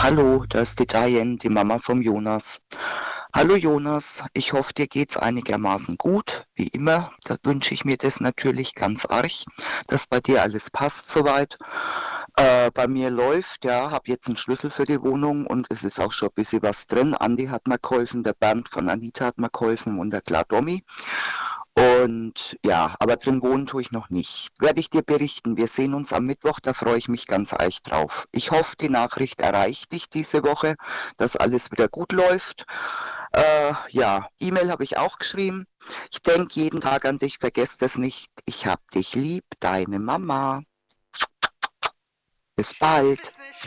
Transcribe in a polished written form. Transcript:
Hallo, da ist die Diane, die Mama vom Jonas. Hallo Jonas, ich hoffe, dir geht's einigermaßen gut. Wie immer, da wünsche ich mir das natürlich ganz arg, dass bei dir alles passt soweit. Bei mir läuft, ja, habe jetzt einen Schlüssel für die Wohnung und es ist auch schon ein bisschen was drin. Andi hat mir geholfen, der Bernd von Anita hat mir geholfen und der Klar-Dommi. Und ja, aber drin wohnen tue ich noch nicht. Werde ich dir berichten. Wir sehen uns am Mittwoch, da freue ich mich ganz eich drauf. Ich hoffe, die Nachricht erreicht dich diese Woche, dass alles wieder gut läuft. Ja, E-Mail habe ich auch geschrieben. Ich denke jeden Tag an dich, vergesst es nicht. Ich hab dich lieb, deine Mama. Bis bald.